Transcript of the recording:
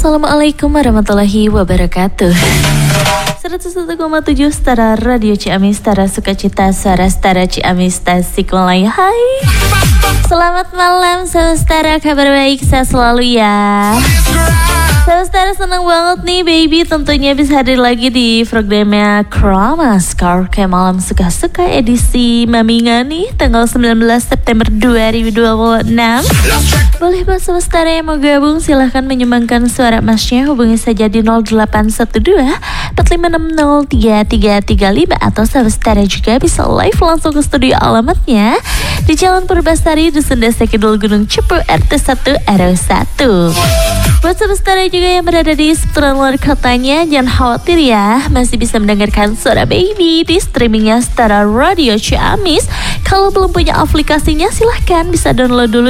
Assalamualaikum warahmatullahi wabarakatuh. 101,7 Setara Radio Ciamis, Setara Sukacita, Suara Setara Ciamis, Tasikmalaya. Hai, selamat malam Setara, kabar baik saya selalu ya. Setara senang banget nih baby, tentunya bisa hadir lagi di programnya Chroma Scar kayak malam suka-suka edisi Maminga nih, tanggal 19 September 2026. Boleh buat Setara yang mau gabung silahkan menyumbangkan suara masnya, hubungi saja di 0812 4560335 atau Setara juga bisa live langsung ke studio, alamatnya di Jalan Purbasari, Dusun Desa Kidul, Gunung Cepu, RT 1 RW 1. Buat Setara juga yang berada di seputaran luar kotanya, jangan khawatir ya, masih bisa mendengarkan suara baby di streamingnya Setara Radio Ciamis. Kalau belum punya aplikasinya silahkan bisa download dulu